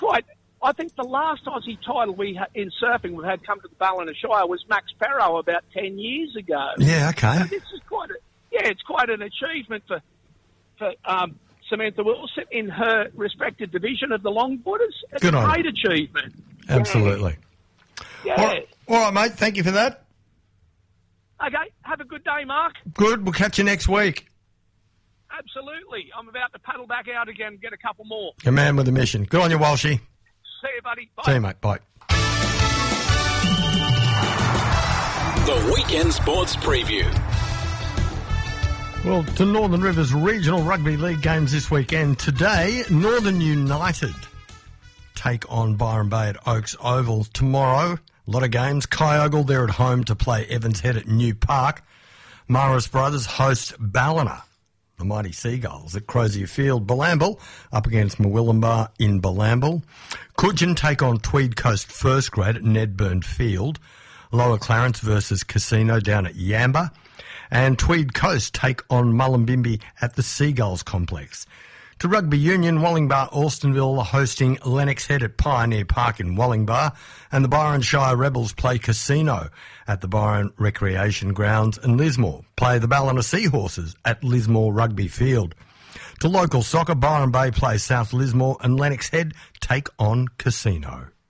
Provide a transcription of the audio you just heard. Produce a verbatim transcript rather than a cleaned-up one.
quite... I think the last Aussie title we ha- in surfing we've had come to the Ballina Shire was Max Perro about ten years ago. Yeah, okay. So this is quite a... Yeah, it's quite an achievement for... for um, Samantha Wilson in her respected division of the longboarders. It's Good a on great you. achievement. Absolutely. Yeah. All right, all right, mate. Thank you for that. Okay, have a good day, Mark. Good. We'll catch you next week. Absolutely. I'm about to paddle back out again and get a couple more. A man with a mission. Good on you, Walshy. See you, buddy. Bye. See you, mate. Bye. The Weekend Sports Preview. Well, to Northern Rivers Regional Rugby League games this weekend. Today, Northern United take on Byron Bay at Oaks Oval. Tomorrow, a lot of games. Kyogle, they're at home to play Evans Head at New Park. Maris Brothers host Ballina, the Mighty Seagulls, at Crozier Field. Ballamble up against Murwillumbah in Ballamble. Coogin take on Tweed Coast First Grade at Nedburn Field. Lower Clarence versus Casino down at Yamba. And Tweed Coast take on Mullumbimby at the Seagulls Complex. To Rugby Union, Wallingbar Alstonville hosting Lennox Head at Pioneer Park in Wallingbar, and the Byron Shire Rebels play Casino at the Byron Recreation Grounds, and Lismore play the Ballina Seahorses at Lismore Rugby Field. To local soccer, Byron Bay play South Lismore, and Lennox Head take on Casino.